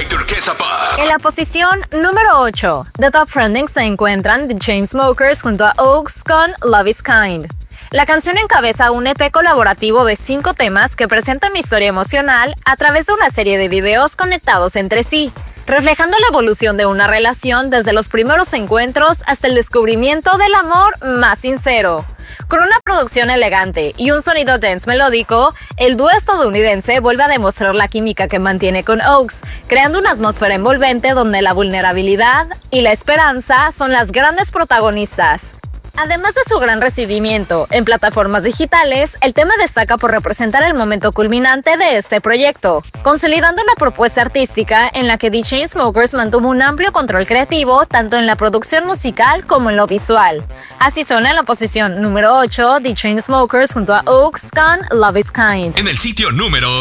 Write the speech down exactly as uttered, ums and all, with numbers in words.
y Turquesa Pop. En la posición número ocho, The Top Trending se encuentran The Chainsmokers junto a Oaks con Love is Kind. La canción encabeza un E P colaborativo de cinco temas que presentan una historia emocional a través de una serie de videos conectados entre sí, reflejando la evolución de una relación desde los primeros encuentros hasta el descubrimiento del amor más sincero. Con una producción elegante y un sonido dance melódico, el dúo estadounidense vuelve a demostrar la química que mantiene con Oaks, creando una atmósfera envolvente donde la vulnerabilidad y la esperanza son las grandes protagonistas. Además de su gran recibimiento en plataformas digitales, el tema destaca por representar el momento culminante de este proyecto, consolidando una propuesta artística en la que The Chainsmokers mantuvo un amplio control creativo tanto en la producción musical como en lo visual. Así suena en la posición número ocho The Chainsmokers junto a Oaks con Love is Kind. En el sitio número